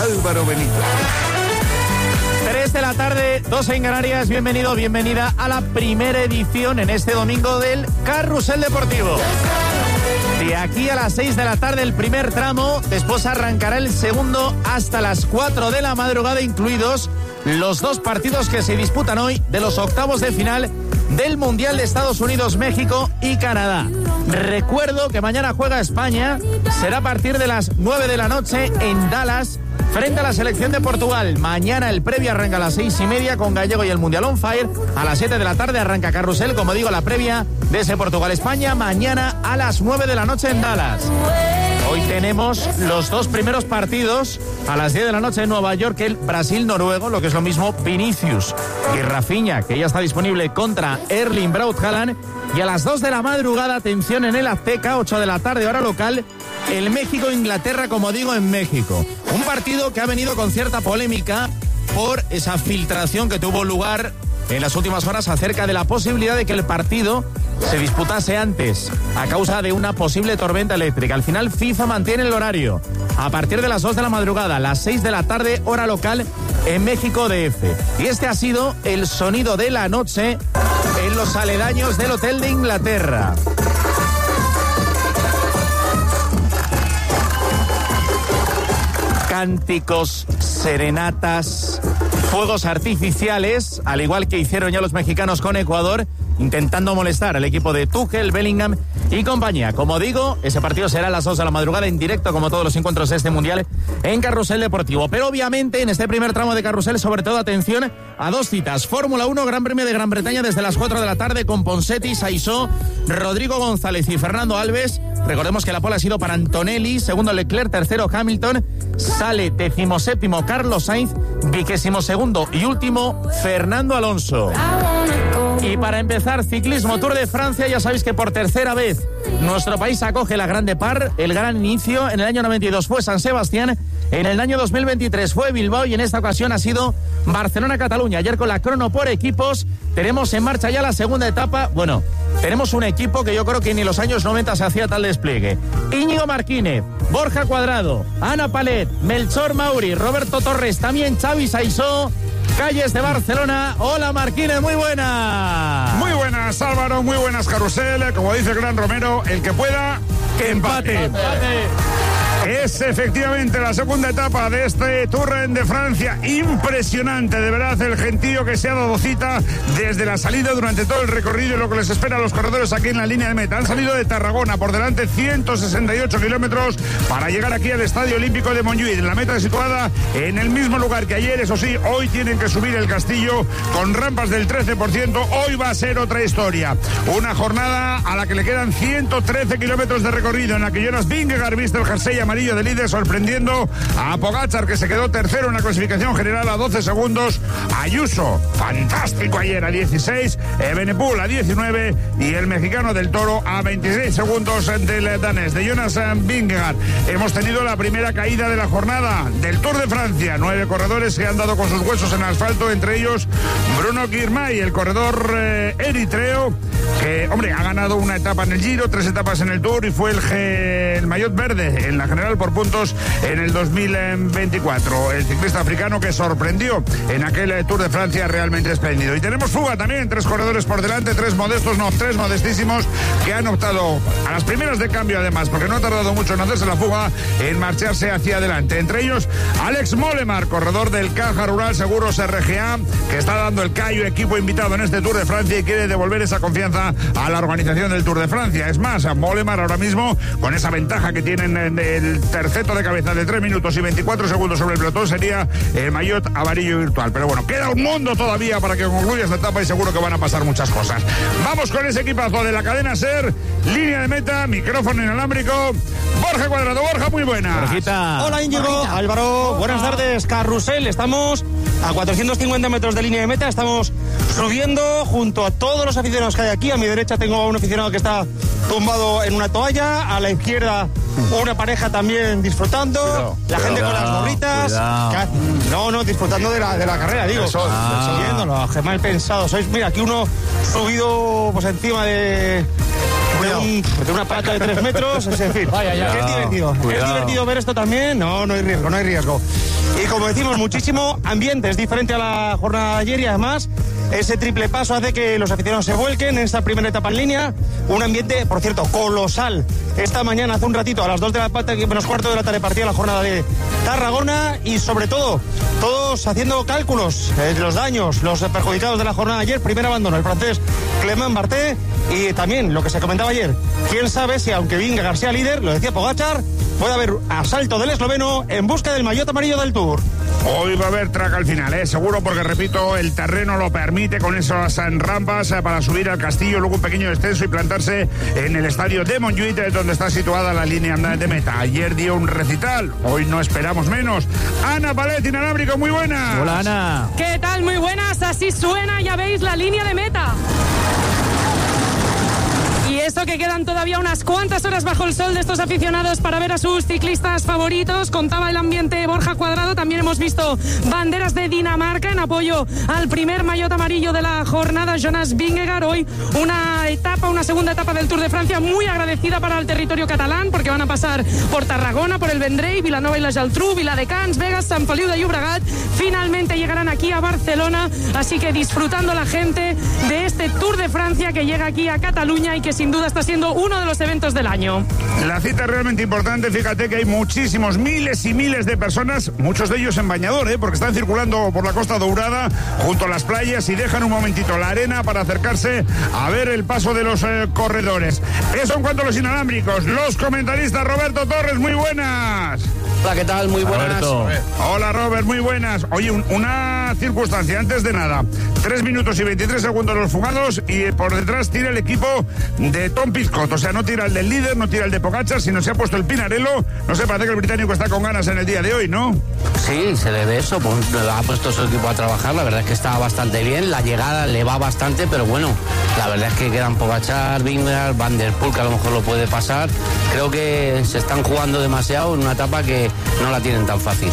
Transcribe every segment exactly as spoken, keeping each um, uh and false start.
Álvaro Benito. tres de la tarde, dos en Canarias. Bienvenido, bienvenida a la primera edición en este domingo del Carrusel Deportivo. De aquí a las seis de la tarde el primer tramo, después arrancará el segundo hasta las cuatro de la madrugada, incluidos los dos partidos que se disputan hoy de los octavos de final del Mundial de Estados Unidos, México y Canadá. Recuerdo que mañana juega España, será a partir de las nueve de la noche en Dallas, frente a la selección de Portugal. Mañana el previa arranca a las seis y media con Gallego y el Mundial on Fire. A las siete de la tarde arranca Carrusel, como digo, la previa de ese Portugal-España. Mañana a las nueve de la noche en Dallas. Hoy tenemos los dos primeros partidos a las diez de la noche en Nueva York, el Brasil-Noruego, lo que es lo mismo Vinicius y Rafinha, que ya está disponible contra Erling Braut Haaland. Y a las dos de la madrugada, atención, en el Azteca, ocho de la tarde, hora local, el México-Inglaterra, como digo, en México. Un partido que ha venido con cierta polémica por esa filtración que tuvo lugar en las últimas horas acerca de la posibilidad de que el partido se disputase antes a causa de una posible tormenta eléctrica. Al final FIFA mantiene el horario a partir de las dos de la madrugada, las seis de la tarde, hora local en México D F. Y este ha sido el sonido de la noche en los aledaños del Hotel de Inglaterra. Cánticos, serenatas, fuegos artificiales, al igual que hicieron ya los mexicanos con Ecuador, intentando molestar al equipo de Tuchel, Bellingham y compañía. Como digo, ese partido será a las dos de la madrugada en directo, como todos los encuentros de este Mundial, en Carrusel Deportivo. Pero obviamente en este primer tramo de Carrusel, sobre todo atención a dos citas. Fórmula uno, Gran Premio de Gran Bretaña desde las cuatro de la tarde con Ponseti, Saisó, Rodrigo González y Fernando Alves. Recordemos que la pole ha sido para Antonelli, segundo Leclerc, tercero Hamilton, sale decimoséptimo Carlos Sainz, vigésimo segundo y último Fernando Alonso. Y para empezar, ciclismo Tour de Francia, ya sabéis que por tercera vez nuestro país acoge la Grande Par. El gran inicio en el año noventa y dos fue San Sebastián, en el año dos mil veintitrés fue Bilbao y en esta ocasión ha sido Barcelona-Cataluña. Ayer con la crono por equipos tenemos en marcha ya la segunda etapa. Bueno, tenemos un equipo que yo creo que ni en los años noventa se hacía tal despliegue. Íñigo Martínez, Borja Cuadrado, Ana Palet, Melchor Mauri, Roberto Torres, también Xavi Saisó. Calles de Barcelona. Hola Martínez, muy buenas. Muy buenas Álvaro, muy buenas Carrusel. Como dice el gran Romero, el que pueda, que empate. empate. Es efectivamente la segunda etapa de este Tour de Francia. Impresionante, de verdad, el gentío que se ha dado cita desde la salida durante todo el recorrido y lo que les espera a los corredores aquí en la línea de meta. Han salido de Tarragona, por delante ciento sesenta y ocho kilómetros para llegar aquí al Estadio Olímpico de Montjuïc. La meta situada en el mismo lugar que ayer, eso sí, hoy tienen que subir el castillo con rampas del trece por ciento. Hoy va a ser otra historia. Una jornada a la que le quedan ciento trece kilómetros de recorrido, en la que Jonas Vingegaard viste el jersey amarillo de líder, sorprendiendo a Pogačar, que se quedó tercero en la clasificación general a doce segundos. Ayuso, fantástico ayer, a dieciséis, Evenepoel a diecinueve y el mexicano del Toro a veintiséis segundos del danés, de Jonas Vingegaard. Hemos tenido la primera caída de la jornada del Tour de Francia. Nueve corredores se han dado con sus huesos en asfalto, entre ellos Bruno Girmay, el corredor eh, eritreo, que, hombre, ha ganado una etapa en el Giro, tres etapas en el Tour y fue el, G, el maillot verde en la general por puntos en el dos mil veinticuatro. El ciclista africano que sorprendió en aquel Tour de Francia realmente espléndido. Y tenemos fuga también, tres corredores por delante, tres modestos, no, tres modestísimos que han optado a las primeras de cambio además, porque no ha tardado mucho en hacerse la fuga, en marcharse hacia adelante. Entre ellos, Alex Molemar, corredor del Caja Rural Seguros R G A, que está dando el callo, equipo invitado en este Tour de Francia y quiere devolver esa confianza a la organización del Tour de Francia. Es más, a Molemar ahora mismo, con esa ventaja que tienen en el terceto de cabeza de tres minutos y veinticuatro segundos sobre el pelotón, sería el maillot amarillo virtual. Pero bueno, queda un mundo todavía para que concluya esta etapa y seguro que van a pasar muchas cosas. Vamos con ese equipazo de la cadena SER, línea de meta, micrófono inalámbrico. Borja Cuadrado. Borja, muy buenas. Borjita. Hola Íñigo, Álvaro, buenas tardes. Carrusel, estamos a cuatrocientos cincuenta metros de línea de meta, estamos subiendo junto a todos los aficionados que hay aquí. A mi derecha tengo a un aficionado que está tumbado en una toalla, a la izquierda una pareja también disfrutando, cuidado, la gente cuidado, con las gorritas, que, no, no, disfrutando de la, de la carrera, digo, sol, ah. siguiéndolo, que mal pensado sois. Mira, aquí uno subido pues encima de de, un, de una pata de tres metros, es decir, vaya, ya. Que es divertido, cuidado. Es divertido ver esto también, no, no hay riesgo, no hay riesgo. Y como decimos, muchísimo ambiente, es diferente a la jornada de ayer y además ese triple paso hace que los aficionados se vuelquen en esta primera etapa en línea. Un ambiente, por cierto, colosal. Esta mañana, hace un ratito, a las dos de la tarde, menos cuarto de la tarde, partía la jornada de Tarragona y sobre todo, todos haciendo cálculos, eh, los daños, los perjudicados de la jornada de ayer. Primer abandono, el francés Clément Barthé y también lo que se comentaba ayer. Quién sabe si, aunque venga García líder, lo decía Pogačar, puede haber asalto del esloveno en busca del maillot amarillo del Tour. Hoy va a haber track al final, ¿eh? Seguro, porque repito, el terreno lo permite con esas rampas para subir al castillo, luego un pequeño descenso y plantarse en el estadio de Montjuïc, donde está situada la línea de meta. Ayer dio un recital, hoy no esperamos menos. Ana Palet, inalámbrico, muy buenas. Hola, Ana. ¿Qué tal? Muy buenas, así suena, ya veis la línea de meta. Y eso que quedan todavía unas cuantas horas bajo el sol de estos aficionados para ver a sus ciclistas favoritos. Contaba el ambiente Borja Cuadrado. También hemos visto banderas de Dinamarca en apoyo al primer maillot amarillo de la jornada, Jonas Vingegaard. Hoy una etapa, una segunda etapa del Tour de Francia muy agradecida para el territorio catalán, porque van a pasar por Tarragona, por el Vendrell, Vilanova y la Geltrú, Viladecans, Vegas, Sant Feliu de Llobregat. Finalmente llegarán aquí a Barcelona, así que disfrutando la gente de este Tour de Francia que llega aquí a Cataluña y que sin duda está siendo uno de los eventos del año. La cita es realmente importante. Fíjate que hay muchísimos, miles y miles de personas, muchos de ellos en bañador, ¿eh? Porque están circulando por la Costa Dourada junto a las playas y dejan un momentito la arena para acercarse a ver el paso de los eh, corredores. Eso en cuanto a los inalámbricos. Los comentaristas, Roberto Torres, muy buenas. Hola, ¿qué tal? Muy buenas. Roberto. Hola, Robert, muy buenas. Oye, un, una circunstancia, antes de nada, tres minutos y veintitrés segundos los fugados y por detrás tira el equipo de Tom Pidcock, o sea, no tira el del líder, no tira el de Pogačar, sino se ha puesto el Pinarello. No sé, parece que el británico está con ganas en el día de hoy, ¿no? Sí, se le ve eso, pues, ha puesto su equipo a trabajar, la verdad es que está bastante bien, la llegada le va bastante, pero bueno, la verdad es que quedan Pogačar, Vingegaard, Van der Poel, que a lo mejor lo puede pasar. Creo que se están jugando demasiado en una etapa que no la tienen tan fácil.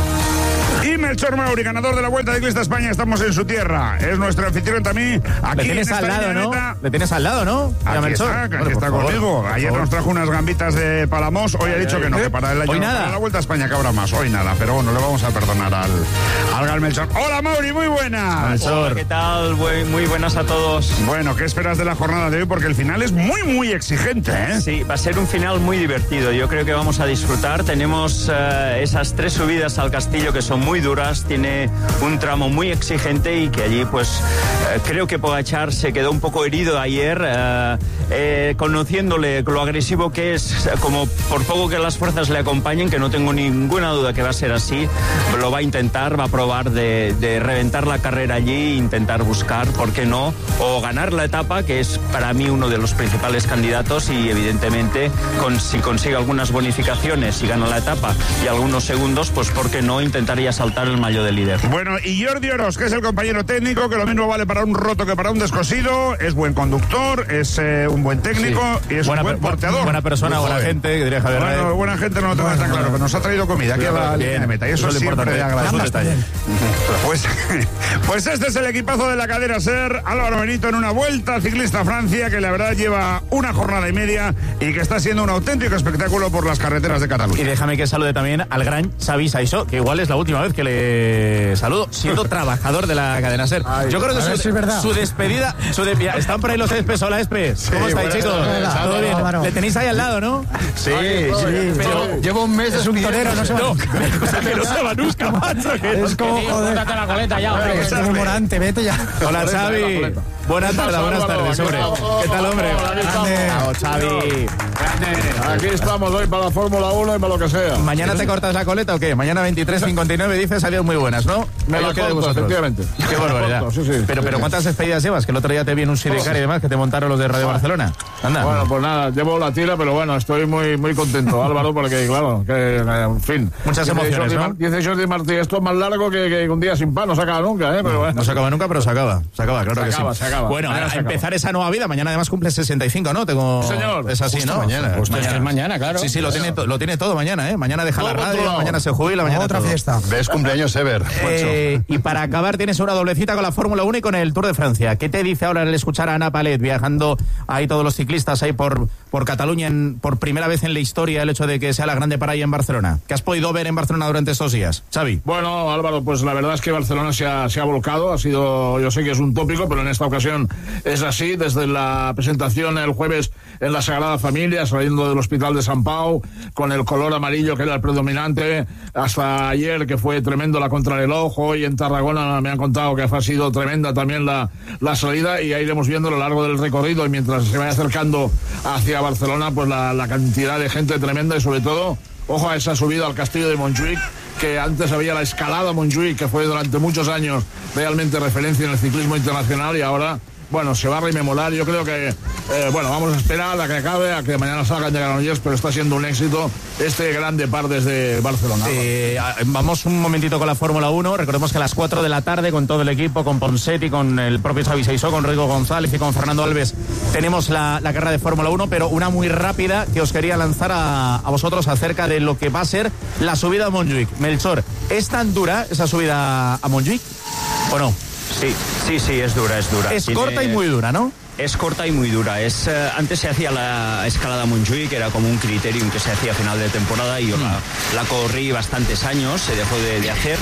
Y Melchor Mauri, ganador de la Vuelta Ciclista España, estamos en su tierra. Es nuestro anfitrión también. Aquí Le tienes en al lado, ¿no? neta. Le tienes al lado, ¿no? Aquí Melchor. está, aquí Bueno, está por conmigo. favor, Ayer por nos trajo unas gambitas de Palamos. Hoy ha dicho que no, que para el año, Hoy nada. para la Vuelta a España que habrá más. Hoy nada, pero bueno, le vamos a perdonar al, al Gal Melchor. Hola, Mauri, muy buenas. Melchor. Hola, ¿qué tal? Muy, muy buenas a todos. Bueno, ¿qué esperas de la jornada de hoy? Porque el final es muy, muy exigente, ¿eh? Sí, va a ser un final muy divertido. Yo creo que vamos a disfrutar. Tenemos uh, esas tres subidas al castillo que son muy duras. Tiene un tramo muy exigente y que allí, pues, uh, creo que Pogačar se quedó un poco herido ayer, uh, eh, conociéndole lo agresivo que es, como por poco que las fuerzas le acompañen, que no tengo ninguna duda que va a ser así, lo va a intentar, va a probar de, de reventar la carrera allí, intentar buscar, ¿por qué no? O ganar la etapa, que es para mí uno de los principales candidatos y evidentemente con, si consigue algunas bonificaciones y gana la etapa y algunos segundos, pues ¿por qué no intentaría saltar el maillot de líder? Bueno, y Jordi Oroz, que es el compañero técnico, que lo mismo vale para un roto que para un descosido, es buen conductor, es eh, un buen técnico sí. y es buena, un buen porteador. Buena persona, buena gente, que diría Javier Bueno, Raed. buena gente no lo tengo que estar claro, pero nos ha traído comida aquí a la línea de meta y eso, eso es siempre de agradecer. Pues, pues este es el equipazo de la cadena SER, Álvaro Benito en una Vuelta Ciclista a Francia que la verdad lleva una jornada y media y que está siendo un auténtico espectáculo por las carreteras de Cataluña. Y déjame que salude también al gran Xavi Saissó, que igual es la última vez que le saludo, siendo trabajador de la cadena SER. Ay, yo creo que su, si es su despedida, su de, ya, están por ahí los Espes. Hola, Espes. ¿Cómo sí, estáis, chicos? Hola, ¿todo bien? Álvaro. Le tenéis ahí al lado, ¿no? Sí, sí. Pero llevo un mes, es un torero, no se va. No, que no se va nunca, macho. Es como, joder. la coleta ya, hombre. Es como Morante, vete ya. Hola, Xavi. Buenas tardes, buenas tardes, hombre. ¿Qué tal, hombre? Grande. Xavi. Aquí estamos hoy para la Fórmula uno y para lo que sea. ¿Mañana te cortas la coleta o qué? Mañana veintitrés cincuenta y nueve dice salieron muy buenas, ¿no? Me lo quedo vosotros. Efectivamente. Qué barbaridad. Sí, sí. Pero, pero ¿cuántas despedidas llevas? Que el otro día te vi en un sidecar y demás que te montaron los de Radio Barcelona. Anda. Bueno, pues nada, llevo la tira, pero bueno, estoy muy muy contento, Álvaro, porque claro, que en fin. Muchas emociones, ¿no? dice Jordi Martí, esto es más largo que, que un día sin pan, no se acaba nunca, ¿eh? Pero bueno. No se acaba nunca, pero se acaba. Se acaba, claro se que acaba, sí. Se acaba, bueno, a empezar esa nueva vida. Mañana además cumple sesenta y cinco, ¿no? Tengo... Señor. Es así, ¿no? Mañana. Pues mañana. Es mañana, claro. Sí, sí, lo tiene, to- lo tiene todo mañana, ¿eh? Mañana deja todo la radio, controlado. mañana se jubila, mañana otra todo. fiesta. ¿Ves cumpleaños, Ever? Eh, y para acabar tienes una doblecita con la Fórmula uno y con el Tour de Francia. ¿Qué te dice ahora el escuchar a Ana Palet viajando ahí todos los ciclistas ahí por, por Cataluña en, por primera vez en la historia el hecho de que sea la grande para ella en Barcelona? ¿Qué has podido ver en Barcelona durante estos días, Xavi? Bueno, Álvaro, pues la verdad es que Barcelona se ha, se ha volcado, ha sido, yo sé que es un tópico, pero en esta ocasión es así, desde la presentación el jueves en la Sagrada Familia, saliendo del Hospital de San Pau, con el color amarillo que era el predominante, hasta ayer que fue tremendo la contrarreloj, hoy en Tarragona me han contado que ha sido tremenda también la, la salida, y ya iremos viendo a lo largo del recorrido, y mientras se vaya acercando hacia Barcelona, pues la, la cantidad de gente tremenda, y sobre todo, ojo a esa subida al castillo de Montjuïc, que antes había la escalada Montjuïc, que fue durante muchos años realmente referencia en el ciclismo internacional, y ahora, bueno, se va a rememorar. Yo creo que, eh, bueno, vamos a esperar a que acabe, a que mañana salgan de Granollers, pero está siendo un éxito este gran depart desde Barcelona. Eh, vamos un momentito con la Fórmula uno. Recordemos que a las cuatro de la tarde, con todo el equipo, con Ponseti, con el propio Xavi Seisó, con Rodrigo González y con Fernando Alves, tenemos la, la carrera de Fórmula uno, pero una muy rápida que os quería lanzar a, a vosotros acerca de lo que va a ser la subida a Montjuïc. Melchor, ¿es tan dura esa subida a Montjuïc o no? Sí, sí, sí, es dura, es dura. Es Tiene... corta y muy dura, ¿no? Es corta y muy dura. Es eh, antes se hacía la escalada Montjuïc, que era como un criterium que se hacía a final de temporada, y yo mm. la, la corrí bastantes años, se dejó de, de hacer,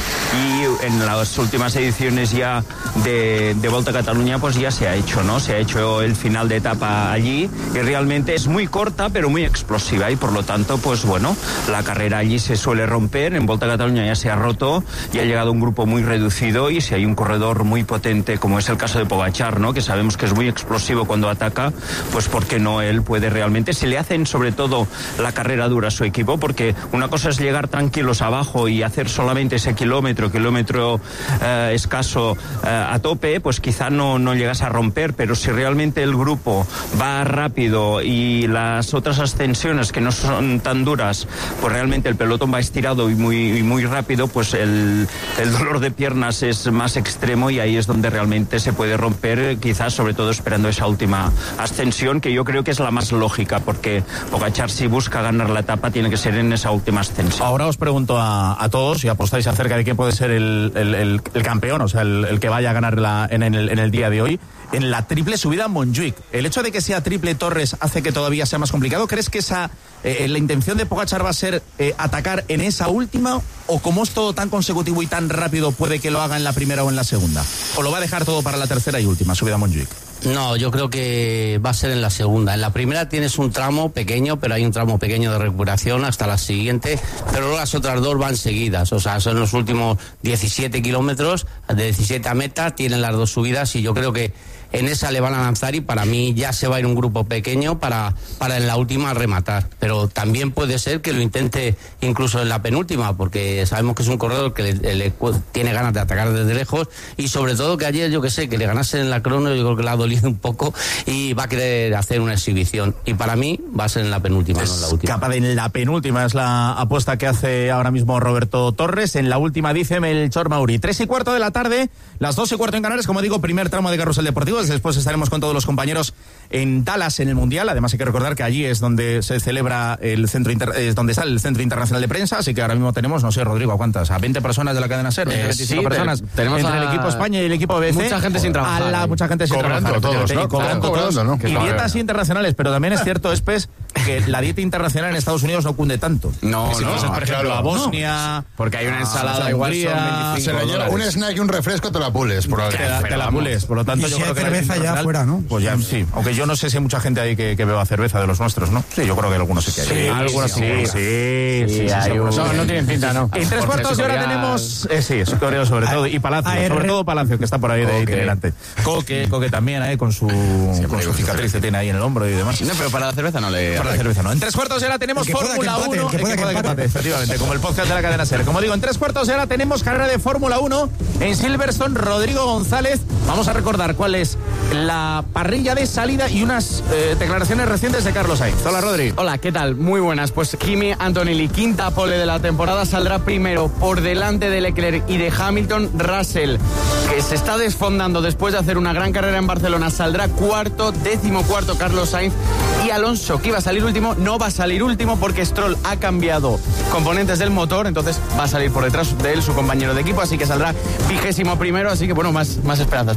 y en las últimas ediciones ya de, de Volta a Cataluña pues ya se ha hecho, ¿no? Se ha hecho el final de etapa allí, y realmente es muy corta pero muy explosiva, y por lo tanto pues bueno, la carrera allí se suele romper. En Volta a Cataluña ya se ha roto y ha llegado un grupo muy reducido, y si hay un corredor muy potente como es el caso de Pogačar, ¿no? Que sabemos que es muy explosivo cuando ataca, pues ¿por qué no él puede realmente? Si le hacen sobre todo la carrera dura a su equipo, porque una cosa es llegar tranquilos abajo y hacer solamente ese kilómetro, kilómetro eh, escaso eh, a tope, pues quizá no, no llegas a romper, pero si realmente el grupo va rápido y las otras ascensiones que no son tan duras, pues realmente el pelotón va estirado y muy, y muy rápido, pues el, el dolor de piernas es más extremo, y ahí es donde realmente se puede romper, quizás sobre todo esperando esa última ascensión, que yo creo que es la más lógica, porque Pogačar, si busca ganar la etapa, tiene que ser en esa última ascensión. Ahora os pregunto a, a todos, y apostáis acerca de quién puede ser el, el, el, el campeón, o sea, el, el que vaya a ganar la, en, el, en el día de hoy, en la triple subida a Montjuïc. ¿El hecho de que sea triple Torres hace que todavía sea más complicado? ¿Crees que esa eh, la intención de Pogačar va a ser eh, atacar en esa última, o como es todo tan consecutivo y tan rápido, puede que lo haga en la primera o en la segunda? ¿O lo va a dejar todo para la tercera y última subida a Montjuïc? No, yo creo que va a ser en la segunda. En la primera tienes un tramo pequeño, pero hay un tramo pequeño de recuperación hasta la siguiente, pero las otras dos van seguidas. O sea, son los últimos diecisiete kilómetros, de diecisiete a meta, tienen las dos subidas, y yo creo que en esa le van a lanzar, y para mí ya se va a ir un grupo pequeño para, para en la última rematar. Pero también puede ser que lo intente incluso en la penúltima, porque sabemos que es un corredor que le, le, tiene ganas de atacar desde lejos, y sobre todo que ayer, yo que sé, que le ganase en la crono, yo creo que le ha dolido un poco y va a querer hacer una exhibición. Y para mí va a ser en la penúltima, no en la última. Capaz de en la penúltima es la apuesta que hace ahora mismo Roberto Torres. En la última dice Melchor Mauri. Tres y cuarto de la tarde, las dos y cuarto en Canarias, como digo, primer tramo de Carrusel Deportivo. Después estaremos con todos los compañeros en Dallas, en el Mundial. Además hay que recordar que allí es donde se celebra el centro inter... es donde está el Centro Internacional de Prensa, así que ahora mismo tenemos, no sé, Rodrigo, ¿a cuántas? ¿A veinte personas de la cadena SER? Eh, veinticinco sí, personas. Tenemos entre a... el equipo España y el equipo B C. Mucha gente sin trabajar. A la, mucha gente sin cobrando trabajar. Todos, ¿no? Y cobrando Claro, todos. cobrando, ¿no? Y Claro. dietas internacionales, pero también es cierto, Espes, que la dieta internacional en Estados Unidos no cunde tanto. No, si no, fuese, por ejemplo, claro, a Bosnia, porque hay una ensalada a igual Hungría, son Se veinticinco la lleva dólares. un snack y un refresco, te la pules. Por te la, te la pules. Por lo tanto, Y yo si creo hay que la cerveza dieta ya internacional, fuera, ¿no? Pues ya sí. Aunque yo no sé si hay mucha gente ahí que, que beba cerveza de los nuestros, ¿no? Sí, yo creo que algunos sí que hay. Sí, algunos sí, sí, sí, sí, sí, hay un- seguro. No, no tienen pinta, ¿no. En tres Jorge cuartos de hora Sobrial. tenemos... Eh, sí, Sobrial sobre todo. Y Palacio, A R. sobre todo Palacio, que está por ahí de Coque. itinerante. Coque, Coque también, eh, con su, con su cicatriz que tiene ahí en el hombro y demás. No, pero para la cerveza no le... Para la cerveza no. En tres cuartos de hora tenemos El que pueda Fórmula que empate, uno. el que pueda que empate. Efectivamente, como el podcast de la cadena SER. Como digo, en tres cuartos de hora tenemos carrera de Fórmula uno en Silverstone. Rodrigo González. Vamos a recordar cuál es la parrilla de salida y unas eh, declaraciones recientes de Carlos Sainz. Hola, Rodri. Hola, ¿qué tal? Muy buenas. Pues Kimi Antonelli, quinta pole de la temporada, saldrá primero por delante de Leclerc y de Hamilton. Russell, que se está desfondando después de hacer una gran carrera en Barcelona, saldrá cuarto, décimo cuarto Carlos Sainz. Y Alonso, que iba a salir último, no va a salir último porque Stroll ha cambiado componentes del motor, entonces va a salir por detrás de él su compañero de equipo, así que saldrá vigésimo primero, así que bueno, más, más esperanzas.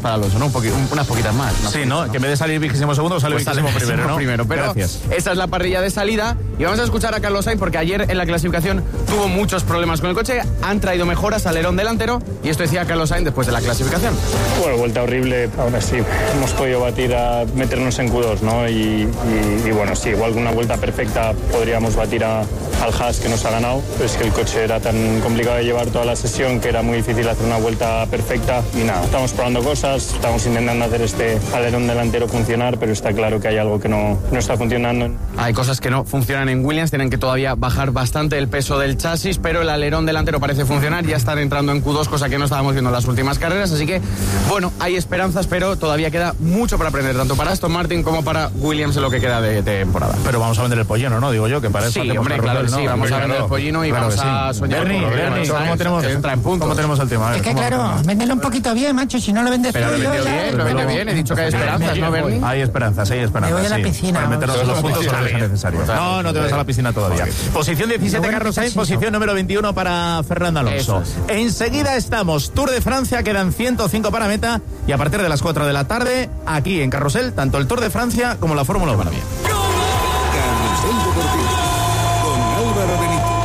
para Alonso, ¿no? Un poqui, un, unas poquitas más. Sí, ¿no? Que en vez de salir vigésimo segundo, sale pues vigésimo primero, ¿no? primero, pero Gracias. Esta es la parrilla de salida y vamos a escuchar a Carlos Sainz porque ayer en la clasificación tuvo muchos problemas con el coche, han traído mejoras al alerón delantero y esto decía Carlos Sainz después de la clasificación. Bueno, vuelta horrible, aún así hemos podido batir a meternos en Q dos, ¿no? Y, y, y bueno, sí, igual una vuelta perfecta podríamos batir a, al Haas que nos ha ganado, pero es que el coche era tan complicado de llevar toda la sesión que era muy difícil hacer una vuelta perfecta y nada, estamos probando cosas, estamos intentando hacer este alerón delantero funcionar, pero está claro que hay algo que no, no está funcionando. Hay cosas que no funcionan en Williams, tienen que todavía bajar bastante el peso del chasis, pero el alerón delantero parece funcionar, ya están entrando en Q dos, cosa que no estábamos viendo en las últimas carreras, así que bueno, hay esperanzas, pero todavía queda mucho para aprender, tanto para Aston Martin como para Williams en lo que queda de, de temporada. Pero vamos a vender el pollino, ¿no? Digo yo, que para eso sí, hombre, claro, Rubel, sí, ¿no? vamos Claro, a vender claro. el pollino y Claro vamos que a sí. soñar Bernie, con Bernie, ¿cómo tenemos, entra en punto. ¿cómo tenemos el tema? A ver, Es que ¿cómo claro, tenemos? véndelo un poquito bien, macho, si no lo vendes Pero tú, lo yo vendió ya- bien, lo vendió bien, he dicho que hay esperanzas, ¿no, Bernie? Hay esperanzas, hay esperanzas. Me voy a la sí. piscina, Para meternos en los vamos. puntos que sea necesario. No, no te vas a la piscina todavía. Posición diecisiete, Bueno, Carlos Sainz. sí, sí. Posición número veintiuno para Fernando Alonso. Eso Enseguida estamos. Tour de Francia, quedan ciento cinco para meta. Y a partir de las cuatro de la tarde, aquí en Carrusel, tanto el Tour de Francia como la Fórmula uno. Carrusel Deportivo con Álvaro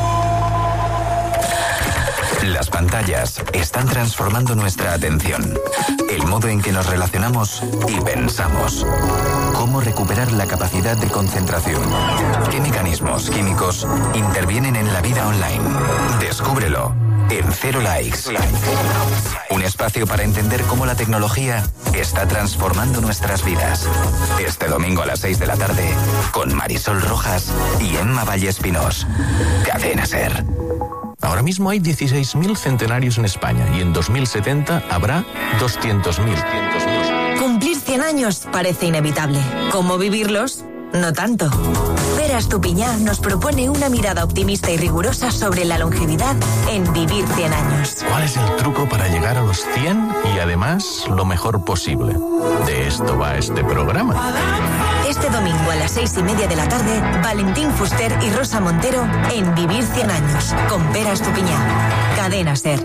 Benito. Las pantallas están transformando nuestra atención, el modo en que nos relacionamos y pensamos. ¿Cómo recuperar la capacidad de concentración? ¿Qué mecanismos químicos intervienen en la vida online? Descúbrelo en Cero Likes. Un espacio para entender cómo la tecnología está transformando nuestras vidas. Este domingo a las seis de la tarde, con Marisol Rojas y Emma Vallespinos. Cadena SER. Ahora mismo hay dieciséis mil centenarios en España y en dos mil setenta habrá doscientos mil. Cumplir cien años parece inevitable. ¿Cómo vivirlos? No tanto. Pere Estupiñán nos propone una mirada optimista y rigurosa sobre la longevidad en Vivir cien años. ¿Cuál es el truco para llegar a los cien y además lo mejor posible? De esto va este programa. Este domingo a las seis y media de la tarde, Valentín Fuster y Rosa Montero en Vivir cien años, con Pere Estupiñán. Cadena SER.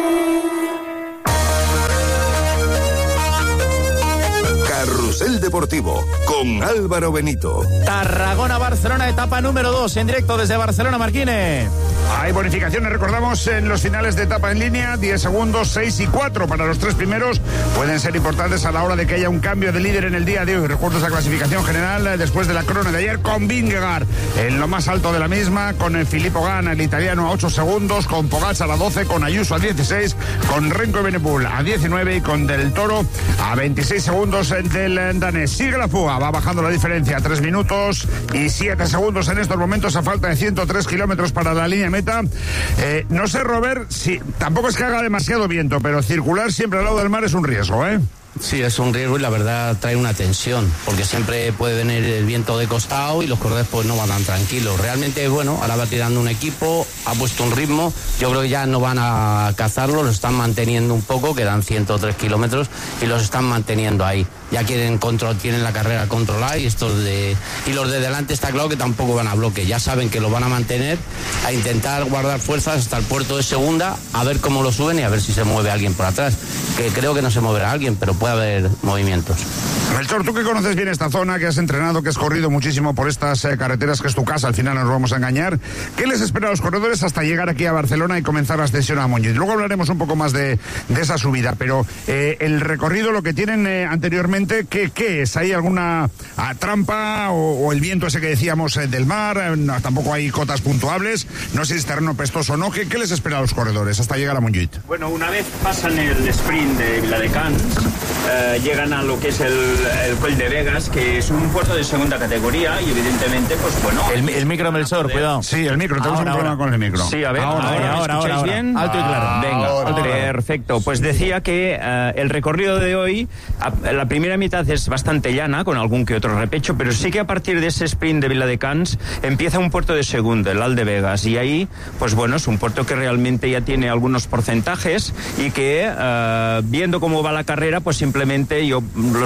Carrusel Deportivo con Álvaro Benito. Tarragona-Barcelona, etapa número dos, en directo desde Barcelona, Marquine. Hay bonificaciones, recordamos, en los finales de etapa en línea, diez segundos, seis y cuatro para los tres primeros. Pueden ser importantes a la hora de que haya un cambio de líder en el día de hoy. Recuerdo esa clasificación general eh, después de la crono de ayer con Vingegaard en lo más alto de la misma, con el Filippo Ganna, el italiano, a ocho segundos, con Pogacar a doce, con Ayuso a dieciséis, con Renko Evenepoel a diecinueve y con Del Toro a veintiséis segundos del danés. Sigue la fuga, va bajando la diferencia, tres minutos y siete segundos en estos momentos a falta de ciento tres kilómetros para la línea meta. Eh, no sé, Robert, si tampoco es que haga demasiado viento, pero circular siempre al lado del mar es un riesgo, ¿eh? Sí, es un riesgo y la verdad trae una tensión, porque siempre puede venir el viento de costado y los corredores pues no van tan tranquilos. Realmente, bueno, ahora va tirando un equipo, ha puesto un ritmo, yo creo que ya no van a cazarlo, los están manteniendo un poco, quedan ciento tres kilómetros y los están manteniendo ahí. Ya quieren control, tienen la carrera controlada y estos de y los de delante está claro que tampoco van a bloque, ya saben que lo van a mantener, a intentar guardar fuerzas hasta el puerto de segunda, a ver cómo lo suben y a ver si se mueve alguien por atrás, que creo que no se moverá alguien, pero puede haber movimientos. Melchor, tú que conoces bien esta zona, que has entrenado, que has corrido muchísimo por estas eh, carreteras, que es tu casa, al final nos vamos a engañar, ¿qué les espera a los corredores hasta llegar aquí a Barcelona y comenzar la ascensión a Montjuïc? Luego hablaremos un poco más de, de esa subida, pero eh, el recorrido, lo que tienen eh, anteriormente, ¿qué, ¿qué es? ¿Hay alguna a, trampa o, o el viento ese que decíamos eh, del mar? Eh, no, tampoco hay cotas puntuables, no sé si es terreno pestoso o no. ¿Qué, qué les espera a los corredores hasta llegar a Montjuïc? Bueno, una vez pasan el sprint de Viladecans, eh, llegan a lo que es el, el Coll de Vegas, que es un puerto de segunda categoría y evidentemente, pues bueno... El, el micro, Melchor, cuidado. Sí, el micro, tenemos Ahora, un problema ahora. con el micro. Sí, a ver, ahora, ahora, ahora, ¿me escucháis ahora, bien? alto y claro. Venga, Ahora. perfecto. Pues decía que eh, el recorrido de hoy, a, la primera mitad es bastante llana, con algún que otro repecho, pero sí que a partir de ese sprint de Viladecans empieza un puerto de segunda, el Al de Vegas, y ahí, pues bueno, es un puerto que realmente ya tiene algunos porcentajes y que, eh, viendo cómo va la carrera, pues simplemente yo, los escapados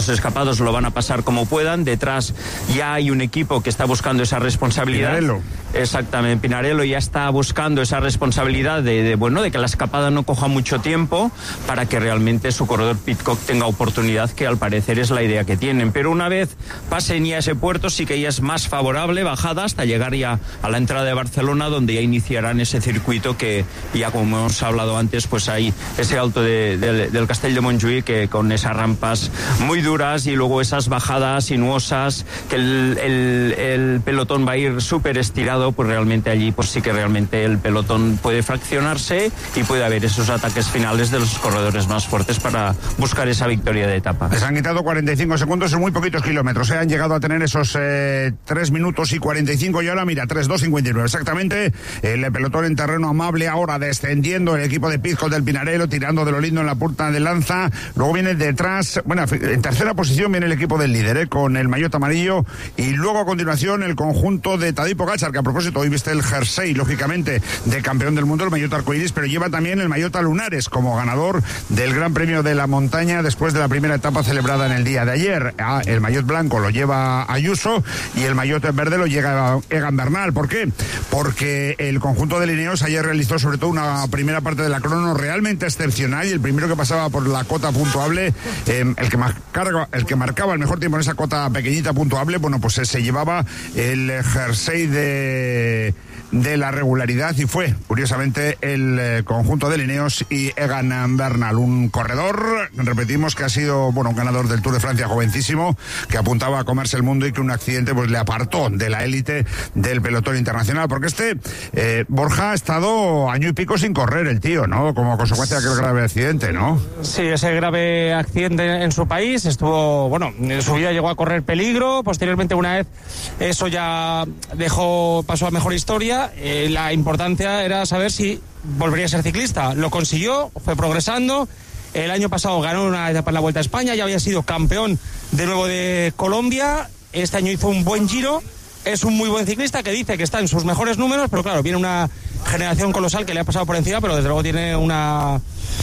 resultados lo van a pasar como puedan. Detrás ya hay un equipo que está buscando esa responsabilidad. Pinarello. Exactamente, Pinarello ya está buscando esa responsabilidad de, de, bueno, de que la escapada no coja mucho tiempo para que realmente su corredor Pidcock tenga oportunidad, que al parecer es la idea que tienen. Pero una vez pasen ya ese puerto, sí que ya es más favorable bajada hasta llegar ya a la entrada de Barcelona, donde ya iniciarán ese circuito que ya, como hemos hablado antes, pues hay ese alto de, de, del Castell de Montjuïc, que con esas rampas muy duras y luego esas bajadas sinuosas, que el, el, el pelotón va a ir súper estirado, pues realmente allí pues sí que realmente el pelotón puede fraccionarse y puede haber esos ataques finales de los corredores más fuertes para buscar esa victoria de etapa. Les han quitado cuarenta y cinco segundos en muy poquitos kilómetros, ¿eh? Han llegado a tener esos eh, tres minutos y cuarenta y cinco y ahora mira, tres dos cincuenta y nueve exactamente. El pelotón en terreno amable ahora descendiendo, el equipo de Pidcock del Pinarello tirando de lo lindo en la punta de lanza. Luego viene detrás, bueno, en tercera posición viene el equipo del líder, ¿eh? Con el maillot amarillo, y luego a continuación el conjunto de Tadej Pogačar, que a propósito hoy viste el jersey, lógicamente, de campeón del mundo, el maillot arcoiris, pero lleva también el maillot a lunares como ganador del Gran Premio de la Montaña después de la primera etapa celebrada en el día de ayer. Ah, el maillot blanco lo lleva Ayuso y el maillot verde lo llega Egan Bernal. ¿Por qué? Porque el conjunto de Ineos ayer realizó sobre todo una primera parte de la crono realmente excepcional, y el primero que pasaba por la cota puntuable, eh, el, que marcaba, el que marcaba el mejor tiempo en esa cota pequeñita puntuable, bueno, pues se llevaba el jersey de... de la regularidad, y fue curiosamente el eh, conjunto de Ineos y Egan Bernal, un corredor, repetimos, que ha sido, bueno, un ganador del Tour de Francia jovencísimo, que apuntaba a comerse el mundo y que un accidente pues le apartó de la élite del pelotón internacional, porque este eh, Borja ha estado año y pico sin correr el tío, ¿no? Como consecuencia de aquel grave accidente, ¿no? Sí, ese grave accidente en su país, estuvo, bueno, en su vida llegó a correr peligro, posteriormente una vez eso ya dejó, pasó a mejor historia. Eh, la importancia era saber si volvería a ser ciclista. Lo consiguió, fue progresando. El año pasado ganó una etapa en la Vuelta a España, ya había sido campeón de nuevo de Colombia. Este año hizo un buen Giro. Es un muy buen ciclista que dice que está en sus mejores números, pero claro, viene una generación colosal que le ha pasado por encima, pero desde luego tiene una,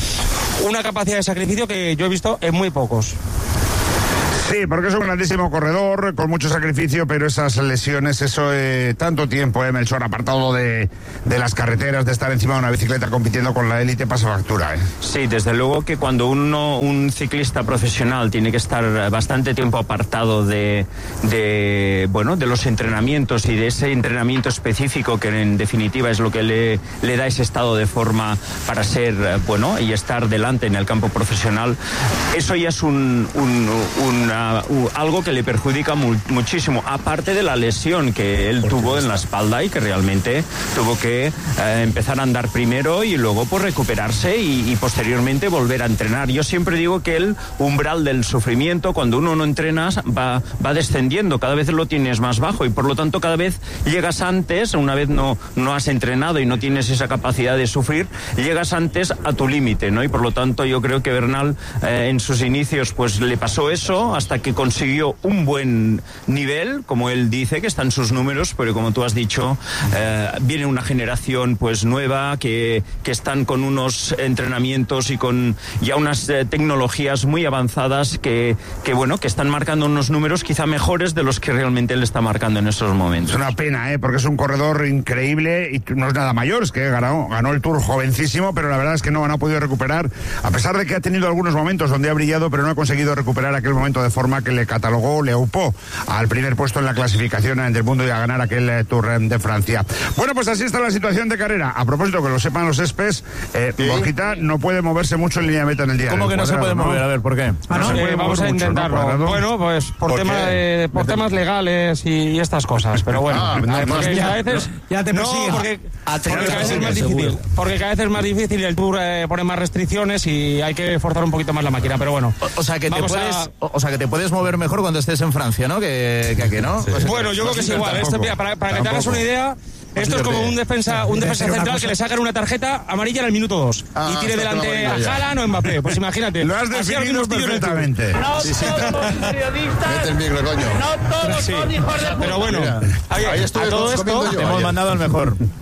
una capacidad de sacrificio que yo he visto en muy pocos. Sí, porque es un grandísimo corredor, con mucho sacrificio, pero esas lesiones, eso, eh, tanto tiempo, eh, Melchor, apartado de, de las carreteras, de estar encima de una bicicleta compitiendo con la élite, pasa factura, ¿eh? Sí, desde luego que cuando uno, un ciclista profesional tiene que estar bastante tiempo apartado de, de, bueno, de los entrenamientos y de ese entrenamiento específico que en definitiva es lo que le, le da ese estado de forma para ser, bueno, y estar delante en el campo profesional, eso ya es un, un, una Uh, algo que le perjudica mu muchísimo, aparte de la lesión que él tuvo en la espalda y que realmente tuvo que eh, empezar a andar primero y luego pues recuperarse y, y posteriormente volver a entrenar. Yo siempre digo que el umbral del sufrimiento cuando uno no entrena va, va descendiendo, cada vez lo tienes más bajo y por lo tanto cada vez llegas antes, una vez no, no has entrenado y no tienes esa capacidad de sufrir, llegas antes a tu límite, ¿no? Y por lo tanto yo creo que Bernal eh, en sus inicios pues le pasó eso hasta que consiguió un buen nivel, como él dice, que está en sus números, pero como tú has dicho, eh, viene una generación pues nueva que, que están con unos entrenamientos y con ya unas eh, tecnologías muy avanzadas que, que, bueno, que están marcando unos números quizá mejores de los que realmente él está marcando en esos momentos. Es una pena, ¿eh? Porque es un corredor increíble y no es nada mayor, es que ganó, ganó el Tour jovencísimo, pero la verdad es que no, no ha podido recuperar, a pesar de que ha tenido algunos momentos donde ha brillado, pero no ha conseguido recuperar aquel momento de forma que le catalogó, le upó al primer puesto en la clasificación del mundo y a ganar aquel eh, Tour de Francia. Bueno, pues así está la situación de carrera. A propósito, que lo sepan los espes, eh, ¿sí? Borjita no puede moverse mucho en línea de meta en el día. ¿Cómo que no cuadrado, se puede mover? ¿no? A ver, ¿por qué? Ah, no, no eh, vamos a intentarlo. Mucho, ¿no? Bueno, pues por, ¿Por, tema de, por temas legales y, y estas cosas, pero bueno. Ah, no, porque ya, a veces... Ya te no, porque, porque cada vez es más difícil. Porque cada vez es más difícil, el Tour eh, pone más restricciones y hay que forzar un poquito más la máquina, pero bueno. O, o sea, que te puedes, a... o sea, que te puedes mover mejor cuando estés en Francia, ¿no? Que, que aquí, ¿no? Sí. Pues bueno, yo creo que es igual. Este, mira, para, para que te hagas una idea, esto es como un defensa, un defensa central que le sacan una tarjeta amarilla en el minuto dos ah, y tiene delante a Haaland o Mbappé. Pues imagínate. Lo has definido perfectamente. No sí, sí. Todos son periodistas. Mete el micro, coño. No todos sí. son hijos de puta. Pero bueno, ahí, ahí estoy a todo esto te hemos mandado al mejor.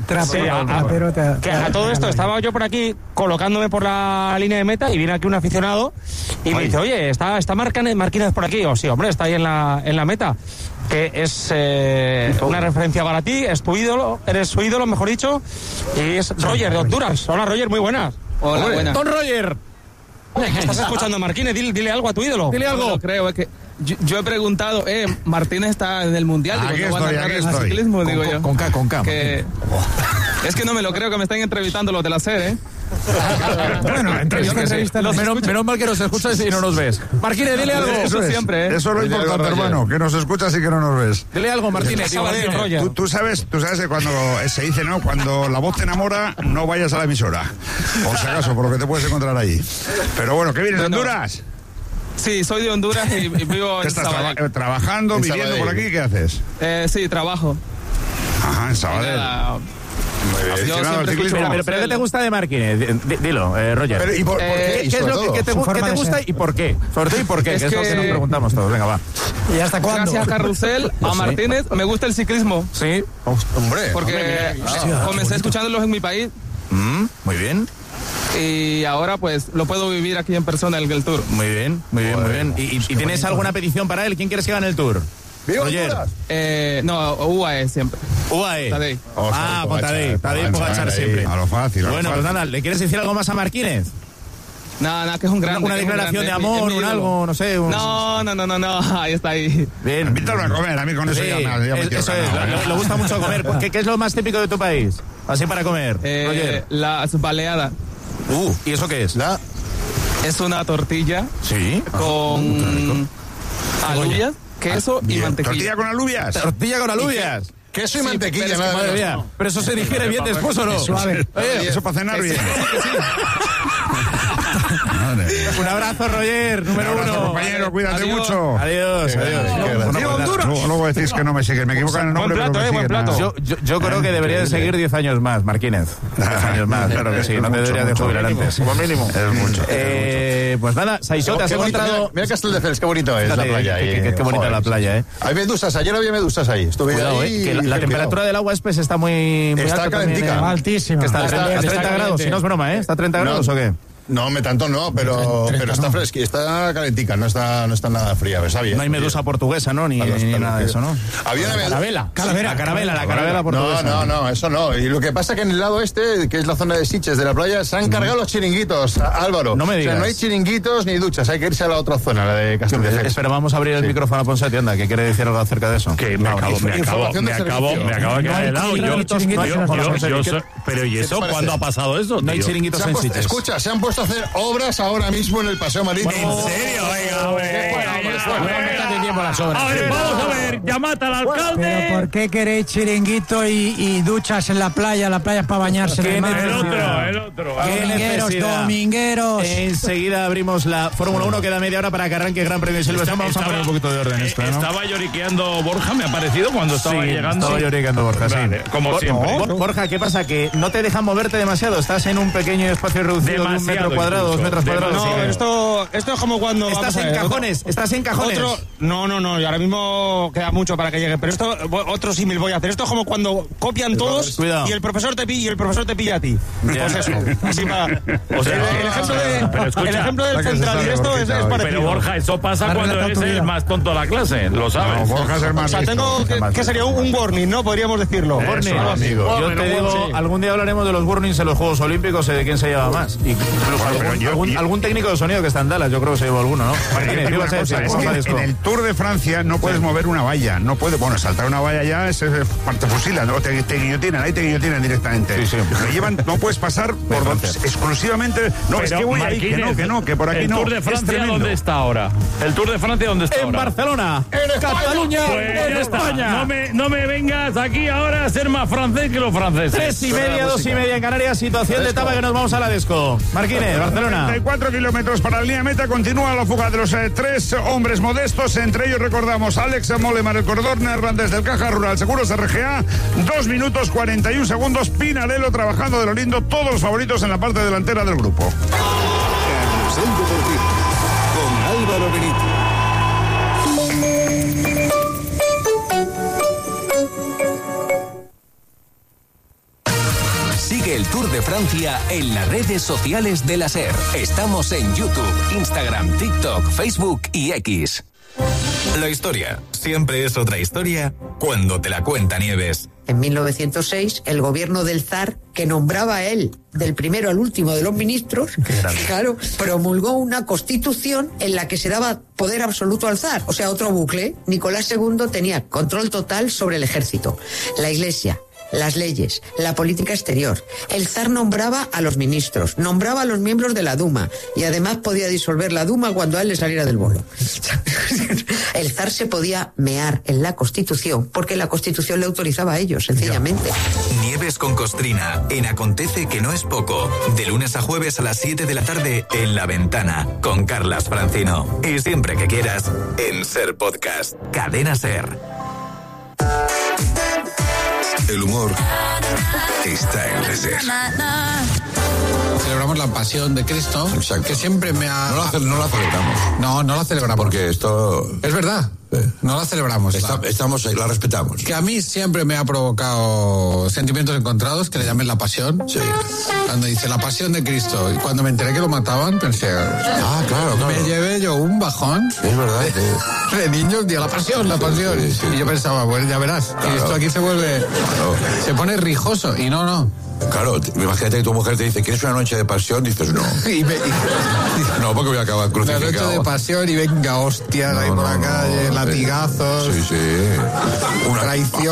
Trapero, Sí, a- a- trapero, te- Que a todo esto estaba yo por aquí colocándome por la línea de meta y viene aquí un aficionado y me dice, oye, ¿está, está Marcánez, Marquínez por aquí? O sí, hombre, está ahí en la, en la meta. Que es eh, una referencia para ti, es tu ídolo, eres su ídolo, mejor dicho, y es Roger de Honduras. Hola, Roger, muy buenas. Hola, Hombre, buenas. Don Roger. ¿Estás escuchando a Marquínez? Dile, dile algo a tu ídolo. Dile algo. No lo creo, es que yo, yo he preguntado, eh, Martínez está en el Mundial, digo, Aquí no van a estoy, narrar aquí el estoy. ciclismo, Con- digo con- yo. Con K, con K. Que... Es que no me lo creo que me estén entrevistando los de la sede, ¿eh? Bueno, entrevista, Los menos, escucho. menos mal que nos escuchas y no nos ves. Martínez, dile algo. Eso siempre, ¿eh? Eso es lo Dile algo, importante, Roger. hermano, que nos escuchas y que no nos ves. Dile algo, Martínez. digo, Sabadell, Martínez. Roger. Tú, tú sabes, tú sabes que cuando se dice, ¿no? Cuando la voz te enamora, no vayas a la emisora. Por si acaso, por lo que te puedes encontrar ahí. Pero bueno, ¿qué vienes de Bueno, Honduras? Sí, soy de Honduras y, y vivo ¿Qué en estás Sabadell. traba- trabajando, En viviendo Sabadell. por aquí? ¿Qué haces? Eh, sí, trabajo. Ajá, en Y Sabadell. nada, Aficionado al siempre ciclismo. escucho- Pero, pero, pero ¿qué te gusta de Marquínez? D- Dilo, eh, Roger. Pero, ¿y por, por Eh, qué? ¿Qué, Y qué es sobre lo que, todo, que te, su gu- forma que te de gusta ser. y por qué? Sobre todo y por qué, Es que es lo que- que nos preguntamos todos. Venga, va. ¿Y hasta cuándo? gracias a Carrusel, a Martínez, me gusta el ciclismo. Sí. Hombre. Porque comencé escuchándolos en mi país Mm, muy bien, y ahora pues lo puedo vivir aquí en persona el, el tour. muy bien, muy bien, muy bien. ¿Y, y- y tienes alguna petición para él? ¿Quién quieres que gane el Tour? ¿Viva Roger. Honduras? Eh, no, U A E siempre. U A E. Tadej. Oh, Ah, Tadej con Tadej. Pogačar, Tadej Pogačar ahí. siempre. A lo fácil, a lo Bueno, pues fácil. nada, ¿le quieres decir algo más a Marquínez? Nada, nada, que es un grande. Una que es un declaración de grande, es mi- amor, es mi un ídolo. algo, no sé. un- No, no, no, no, no, ahí está ahí. Bien. Invítalo a comer, a mí con eso Sí, ya me, ya me es- quiero eso es, ganar. le, le gusta mucho comer. ¿Qué, ¿Qué es lo más típico de tu país? Así para comer. Eh, Roger. las baleadas. Uh, ¿y eso qué es? La, Es una tortilla Sí. con alubias, queso y Bien. mantequilla. ¿Tortilla con alubias? Tortilla con alubias. queso y Sí, mantequilla, pero es que nada Madre menos. mía. Pero eso se digiere bien después o no. Suave. Oye, Eso para cenar bien. un abrazo, Roger, número Un abrazo, uno. compañero, cuídate Adiós. mucho. Adiós, adiós. Bueno, pues, luego, luego decís que no me siguen, me equivocan el nombre, Buen plato, pero me eh, buen siguen. plato. nada. Yo, yo, yo creo que debería de seguir diez años más, Marquínez. diez años más, claro que sí. No te Mucho, deberías de mucho. jubilar antes. Como mínimo. Es mucho. Eh, pues nada, Saisó, te has Qué bonito, encontrado... mira, mira Castelldefels, qué bonito es la Fíjate, playa. qué- ahí. qué- qué bonita Joder, la playa, ¿eh? Hay medusas, ayer había medusas ahí. Estuve Cuidado, ahí. eh, que la, la y- temperatura del agua pues, está muy, muy Está alta también, calentica. ¿eh? Altísima. Que está a Está- treinta, a está treinta grados, caliente. si no es broma, ¿eh? ¿Está a treinta No. grados o qué? No, me tanto no, pero, treinta pero está no. fresca, está calentica, no está, no está nada fría, está bien. No hay medusa portuguesa, ¿no? Ni, Para los- ni para nada los de que- eso, ¿no? Había una medusa. Calavera. Calavera. La carabela, la carabela No, portuguesa. no, no, eso no. Y lo que pasa que en el lado este, que es la zona de Sitges de la playa, se han cargado los chiringuitos, Álvaro. No me O digas. sea, no hay chiringuitos ni duchas, hay que irse a la otra zona, la de Castelldefels. Espera, vamos a abrir el micrófono a Ponsati, anda, que quiere decir algo acerca de eso. Que me acabo, me acabo, Información me de acabo, servicio. me acabo de No caer hay helado. Yo, chiringuitos, yo, no hay yo, chiringuitos. yo- yo soy- pero ¿y ¿Qué te eso parece? cuándo ha pasado eso? No hay tío? chiringuitos Se han en puesto- Sitges. escucha, se han puesto a hacer obras ahora mismo en el Paseo Marítimo. ¿En serio? Venga, a ver, a ver, vamos a ver, llamad al alcalde. ¿Pero por qué queréis chiringuito y, y duchas en la playa? La playa es para bañarse en ¿Qué el mar. El necesidad? otro, el otro. ¿Qué Domingueros, necesidad? domingueros. Enseguida abrimos la Fórmula uno, queda media hora para que arranque el Gran Premio de Silverstone. Vamos a poner un poquito de orden eh, esto, ¿no? Estaba lloriqueando Borja, me ha parecido cuando estaba Sí, llegando. estaba lloricando Borja, sí. Vale, como Bor- siempre. Bor- Borja, ¿qué pasa? Que no te dejan moverte demasiado. Estás en un pequeño espacio reducido de un Demasiado metro cuadrado, dos incluso. metros cuadrados. Demasiado. Sí. No, esto, esto es como cuando... Estás vamos a en ver, cajones, otro- estás en cajones. Otro, no, no, no, y ahora mismo queda mucho para que llegue, pero esto, otro símil voy a hacer. Esto es como cuando copian todos Cuidado. y el profesor te pilla y el profesor te pilla a ti. Ya. Pues eso, así para... O sea, el, el ejemplo, de- pero escucha, el ejemplo del la que se central sale, y esto es, Borjita, es hoy. parecido. Pero Borja, eso pasa Ha cuando relatado eres tu el vida. más tonto de la clase, lo No, sabes. Borja es el O más sea, listo, tengo el que, más que sería un, un warning, ¿no? Podríamos decirlo. Warning, Eso, amigo. Yo Bueno, te digo, sí. algún día hablaremos de los warnings en los Juegos Olímpicos y de quién se lleva más. Incluso pero algún, yo- algún, yo- algún técnico de sonido que está en Dallas, yo creo que se llevó alguno, ¿no? Yo Martínez, te ¿qué digo ibas a una decir? cosa, es Vamos a que disco. en el Tour de Francia no puedes mover una valla, no puedes, bueno, saltar una valla ya es, es te fusilan, o te, te guillotinan, ahí te guillotinan directamente. Sí, sí. Lo llevan, no puedes pasar por Francia. exclusivamente, no, es Pero, que voy ahí, que no, Marquínez, que no, que por aquí el no. Tour de es Francia, tremendo. ¿dónde está ahora? El Tour de Francia, ¿dónde está En ahora? Barcelona, Cataluña, Pues en ya está. España. No me, no me vengas aquí ahora a ser más francés que los franceses. Tres y media, dos y media en Canarias, situación de etapa que nos vamos a la Desco. Marquínez, Barcelona. treinta y cuatro kilómetros para la línea de meta, continúa la fuga de los eh, tres hombres modestos, entre ellos recordamos Alex Molemar, el corredor neerlandés del Caja Rural Seguros R G A, dos minutos cuarenta y un segundos, Pinarello trabajando de lo lindo, todos los favoritos en la parte delantera del grupo. Carrusel Deportivo con Álvaro Benito. que el Tour de Francia en las redes sociales de la SER. Estamos en YouTube, Instagram, TikTok, Facebook y X. La historia siempre es otra historia cuando te la cuenta Nieves. En mil novecientos seis, el gobierno del zar, que nombraba a él del primero al último de los ministros, claro, promulgó una constitución en la que se daba poder absoluto al zar. O sea, otro bucle. Nicolás segundo tenía control total sobre el ejército, la iglesia, las leyes, la política exterior. El zar nombraba a los ministros, nombraba a los miembros de la Duma y además podía disolver la Duma cuando a él le saliera del bolo. El zar se podía mear en la Constitución porque la Constitución le autorizaba a ellos, sencillamente. Nieves con Costrina en Acontece que no es poco. De lunes a jueves a las siete de la tarde en La Ventana con Carlas Francino. Y siempre que quieras en SER Podcast. Cadena SER. El humor está en la SER. Celebramos la pasión de Cristo. Exacto. Que siempre me ha... No la, no la celebramos. No, no la celebramos. Porque esto... Es verdad. Eh. No la celebramos. Está, la... Estamos, la respetamos. Que a mí siempre me ha provocado sentimientos encontrados, que le llamen la pasión. Sí. Cuando dice la pasión de Cristo. Y cuando me enteré que lo mataban, pensé... Ah, claro, claro. Me llevé yo un bajón. Es verdad. De, de niño, tío, la pasión, la pasión. Sí, sí. Y yo pensaba, bueno, ya verás, claro. Que esto aquí se vuelve... Claro. Se pone rijoso. Y no, no. Claro, imagínate que tu mujer te dice, ¿quieres una noche de pasión? Dices, no. y me, y... No, porque voy a acabar crucificado. Una noche de pasión y venga, hostias, no, ahí por no, la calle, no, latigazos. Sí, sí. Una traición.